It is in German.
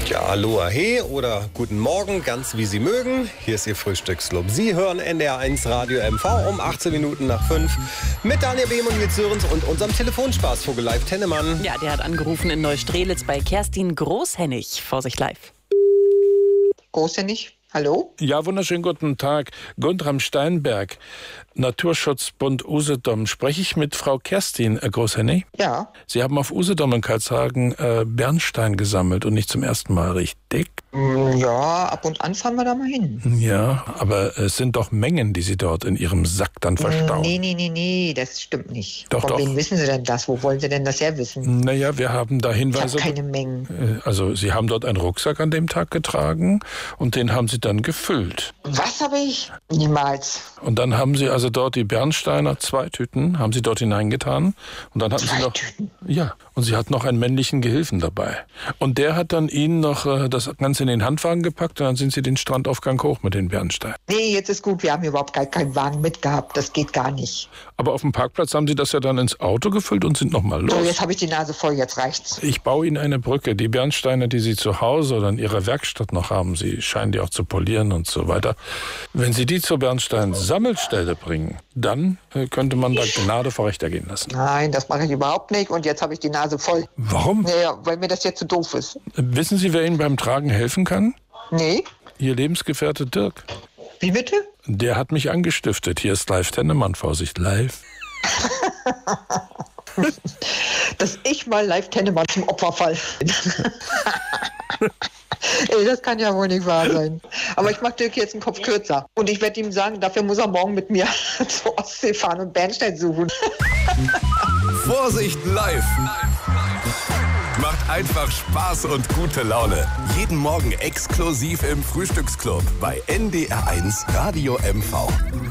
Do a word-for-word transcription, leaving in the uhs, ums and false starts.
Ja, aloha he oder guten Morgen, ganz wie Sie mögen. Hier ist Ihr Frühstücksclub. Sie hören N D R eins Radio M V um achtzehn Minuten nach fünf mit Daniel Behm und Nils Sörens und unserem Telefonspaßvogel Live Tennemann. Ja, der hat angerufen in Neustrelitz bei Kerstin Großhennig. Vorsicht live. Großhennig, hallo? Ja, wunderschönen guten Tag. Guntram Steinberg, Naturschutzbund Usedom. Spreche ich mit Frau Kerstin äh, Großhennig? Ja. Sie haben auf Usedom in Karlshagen äh, Bernstein gesammelt und nicht zum ersten Mal, richtig? Ja, ab und an fahren wir da mal hin. Ja, aber es sind doch Mengen, die Sie dort in Ihrem Sack dann verstauen. Nee, nee, nee, nee, das stimmt nicht. Doch, Von doch. wem wissen Sie denn das? Wo wollen Sie denn das her wissen? Naja, wir haben da Ich Hinweise. habe keine Mengen. Äh, Also Sie haben dort einen Rucksack an dem Tag getragen und den haben Sie dann gefüllt. Was habe ich? Niemals. Und dann haben Sie also dort die Bernsteiner, zwei Tüten, haben Sie dort hineingetan. Und dann hatten Zwei Sie noch, Tüten? ja, und Sie hatten noch einen männlichen Gehilfen dabei. Und der hat dann Ihnen noch äh, das Ganze in den Handwagen gepackt und dann sind Sie den Strandaufgang hoch mit den Bernsteinen. Nee, jetzt ist gut, wir haben überhaupt gar keinen Wagen mitgehabt. Das geht gar nicht. Aber auf dem Parkplatz haben Sie das ja dann ins Auto gefüllt und sind nochmal los. So, jetzt habe ich die Nase voll, jetzt reicht's. Ich baue Ihnen eine Brücke. Die Bernsteine, die Sie zu Hause oder in Ihrer Werkstatt noch haben, Sie scheinen die auch zu polieren und so weiter. Wenn Sie die zur Bernstein-Sammelstelle bringen, dann äh, könnte man da Gnade vor Recht ergehen lassen. Nein, das mache ich überhaupt nicht und jetzt habe ich die Nase voll. Warum? Naja, weil mir das jetzt zu doof ist. Wissen Sie, wer Ihnen beim Tragen helfen kann? Nee? Ihr Lebensgefährte Dirk. Wie bitte? Der hat mich angestiftet. Hier ist Live Tennemann. Vorsicht, live. Dass ich mal live Tennemann zum Opfer fall. Ey, das kann ja wohl nicht wahr sein. Aber ich mache Dirk jetzt einen Kopf kürzer. Und ich werde ihm sagen, dafür muss er morgen mit mir zur Ostsee fahren und Bernstein suchen. Vorsicht live! Macht einfach Spaß und gute Laune. Jeden Morgen exklusiv im Frühstücksclub bei N D R eins Radio M V.